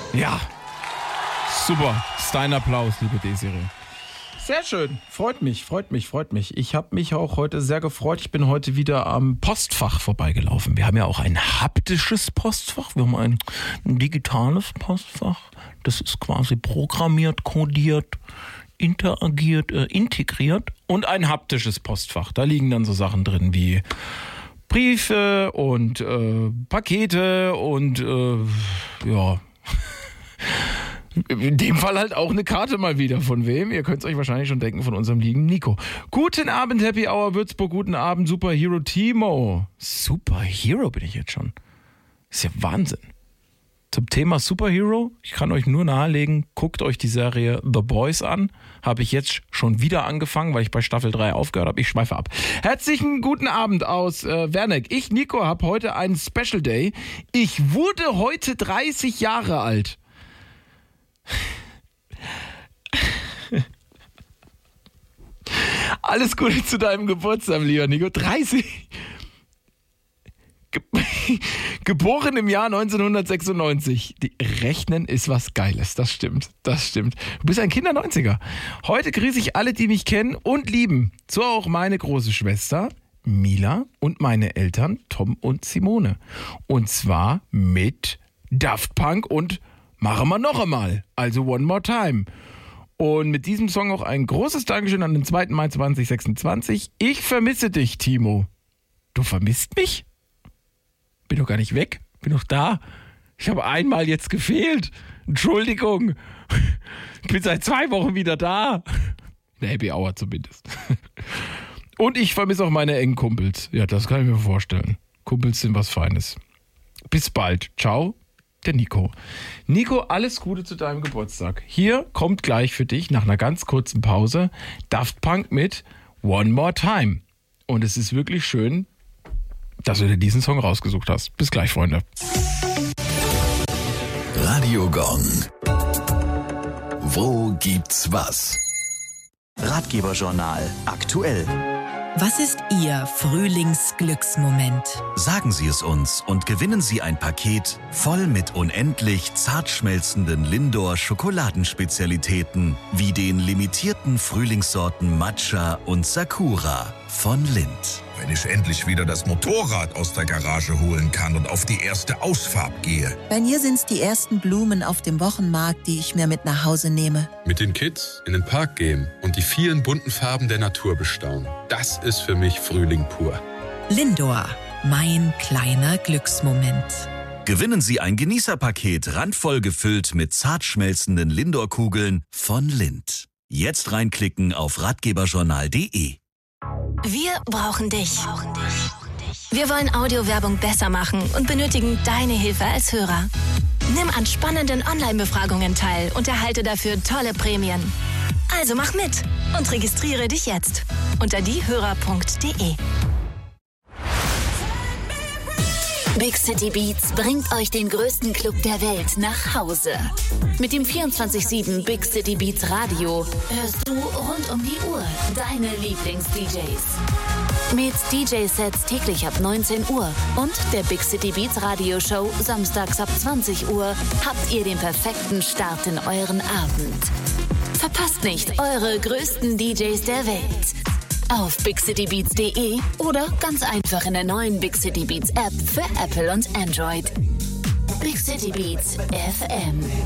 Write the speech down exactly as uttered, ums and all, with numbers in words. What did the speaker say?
Ja, super. Ist dein Applaus, liebe Desiree. Sehr schön. Freut mich, freut mich, freut mich. Ich habe mich auch heute sehr gefreut. Ich bin heute wieder am Postfach vorbeigelaufen. Wir haben ja auch ein haptisches Postfach. Wir haben ein digitales Postfach. Das ist quasi programmiert, kodiert, interagiert, äh, integriert. Und ein haptisches Postfach. Da liegen dann so Sachen drin wie Briefe und äh, Pakete und äh, ja... In dem Fall halt auch eine Karte mal wieder. Von wem? Ihr könnt es euch wahrscheinlich schon denken, von unserem lieben Nico. Guten Abend, Happy Hour Würzburg. Guten Abend, Superhero Timo. Superhero bin ich jetzt schon. Ist ja Wahnsinn. Zum Thema Superhero, ich kann euch nur nahelegen, guckt euch die Serie The Boys an. Habe ich jetzt schon wieder angefangen, weil ich bei Staffel drei aufgehört habe. Ich schweife ab. Herzlichen guten Abend aus äh, Werneck. Ich, Nico, habe heute einen Special Day. Ich wurde heute dreißig Jahre alt. Alles Gute zu deinem Geburtstag, lieber Nico. dreißig. Ge- Geboren im Jahr neunzehnhundertsechsundneunzig. Die Rechnen ist was Geiles, das stimmt, das stimmt. Du bist ein Kinder neunziger. Heute grüße ich alle, die mich kennen und lieben. So auch meine große Schwester Mila und meine Eltern Tom und Simone. Und zwar mit Daft Punk und Machen wir noch einmal, also One More Time. Und mit diesem Song auch ein großes Dankeschön an den zweiten Mai zweitausendsechsundzwanzig. Ich vermisse dich, Timo. Du vermisst mich? Bin doch gar nicht weg, bin doch da. Ich habe einmal jetzt gefehlt. Entschuldigung. Ich bin seit zwei Wochen wieder da. In der Happy Hour zumindest. Und ich vermisse auch meine engen Kumpels. Ja, das kann ich mir vorstellen. Kumpels sind was Feines. Bis bald. Ciao. Der Nico. Nico, alles Gute zu deinem Geburtstag. Hier kommt gleich für dich nach einer ganz kurzen Pause Daft Punk mit One More Time. Und es ist wirklich schön, dass du dir diesen Song rausgesucht hast. Bis gleich, Freunde. Radio Gong. Wo gibt's was? Ratgeberjournal aktuell. Was ist Ihr Frühlingsglücksmoment? Sagen Sie es uns und gewinnen Sie ein Paket voll mit unendlich zart schmelzenden Lindor-Schokoladenspezialitäten wie den limitierten Frühlingssorten Matcha und Sakura von Lind. Wenn ich endlich wieder das Motorrad aus der Garage holen kann und auf die erste Ausfahrt gehe. Bei mir sind's die ersten Blumen auf dem Wochenmarkt, die ich mir mit nach Hause nehme. Mit den Kids in den Park gehen und die vielen bunten Farben der Natur bestaunen. Das ist für mich Frühling pur. Lindor, mein kleiner Glücksmoment. Gewinnen Sie ein Genießerpaket randvoll gefüllt mit zart schmelzenden Lindor-Kugeln von Lind. Jetzt reinklicken auf ratgeberjournal punkt de. Wir brauchen dich. Wir wollen Audiowerbung besser machen und benötigen deine Hilfe als Hörer. Nimm an spannenden Online-Befragungen teil und erhalte dafür tolle Prämien. Also mach mit und registriere dich jetzt unter diehörer punkt de. Big City Beats bringt euch den größten Club der Welt nach Hause. Mit dem vierundzwanzig sieben Big City Beats Radio hörst du rund um die Uhr deine Lieblings-D Js. Mit D J-Sets täglich ab neunzehn Uhr und der Big City Beats Radioshow samstags ab zwanzig Uhr habt ihr den perfekten Start in euren Abend. Verpasst nicht eure größten D Js der Welt. Auf big city beats punkt de oder ganz einfach in der neuen Big City Beats App für Apple und Android. Big City Beats F M.